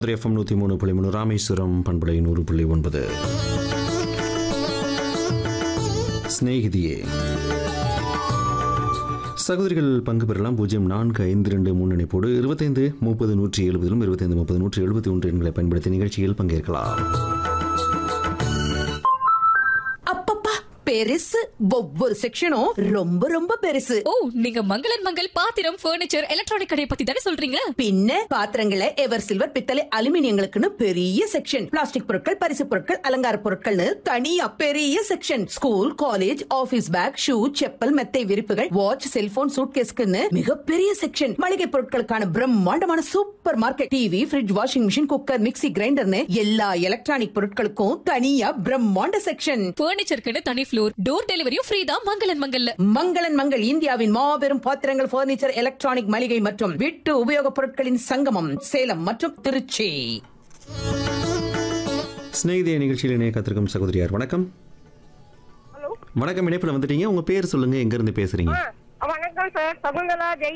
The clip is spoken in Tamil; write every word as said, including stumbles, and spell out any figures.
எஃப்எம் நூற்றி மூணு புள்ளி மூணு ராமேஸ்வரம் பண்பலை நூறு புள்ளி ஒன்பது ஸ்நேகிதியே சகோதரிகள் பங்கு பெறலாம். பூஜ்ஜியம் நான்கு ஐந்து ரெண்டு மூணு இணைப்போடு இருபத்தைந்து முப்பது நூற்றி எழுபதிலும் இருபத்தைந்து முப்பது நூற்றி எழுபத்தி ஒன்று எண்களை பயன்படுத்தி நிகழ்ச்சியில் பங்கேற்கலாம். பெருசு ஒவ்வொரு செக்ஷனும் ரொம்ப ரொம்ப பெருசு. ஓ, நீங்க மங்களன் மங்கள் பாத்திரம் பர்னிச்சர் எலக்ட்ரானிக் கடையை பத்தி தானே சொல்றீங்க? பின்ன பாத்திரங்களை எவர் சில்வர் பித்தளை அலுமினியங்களுக்குன்னு பெரிய செக்ஷன், பிளாஸ்டிக் பொருட்கள் பரிசு பொருட்கள் அலங்கார பொருட்கள்னு தனியா பெரிய section, school college office back shoe chappal மெத்தை விரிப்புகள் வாட்ச் செல்போன் சூட்கேஸ்க்குன்னு மிகப்பெரிய செக்ஷன், மளிகை பொருட்களுக்கான பிரம்மாண்டமான super market, TV fridge washing machine cooker mixie கிரைண்டர்னு எல்லா எலக்ட்ரானிக் பொருட்களுக்கும் தனியா பிரம்மாண்ட செக்ஷன். பர்னிச்சருக்குன்னு தனி ஃப்ளோர், டோர் டெலிவரியும் ஃப்ரீ தான் மங்களன் மங்கல்ல. மங்களன் மங்கள் இந்தியாவின் மாபெரும் பாத்திரங்கள் பர்னிச்சர் எலக்ட்ரானிக் மளிகை மற்றும் வீட்டு உபயோகப் பொருட்களின் சங்கமம், சேலம் மற்றும் திருச்சி. ஸ்நேகிதிய நிகழ்ச்சியில் இணைய காத்திருக்கும் சகோதரியார் வணக்கம். வணக்கம், இணைப்புல வந்துட்டீங்க. உங்க பேர் சொல்லுங்க, எங்க இருந்து பேசுறீங்க? வணக்கம் சார், சகுந்தலா ஜெய்